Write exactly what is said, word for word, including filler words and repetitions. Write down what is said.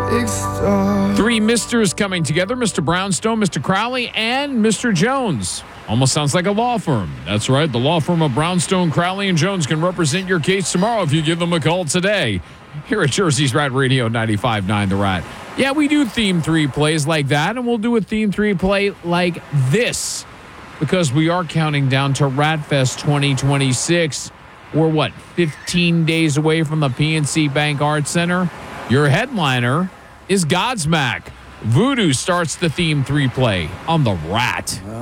big star. Three misters coming together, Mister Brownstone, Mister Crowley, and Mister Jones. Almost sounds like a law firm. That's right. The law firm of Brownstone, Crowley, and Jones can represent your case tomorrow if you give them a call today. Here at Jersey's Rat Radio ninety-five point nine The Rat. Yeah, we do theme three plays like that, and we'll do a theme three play like this because we are counting down to RatFest twenty twenty-six. We're, what, fifteen days away from the P N C Bank Arts Center? Your headliner is Godsmack. Voodoo starts the theme three play on The Rat.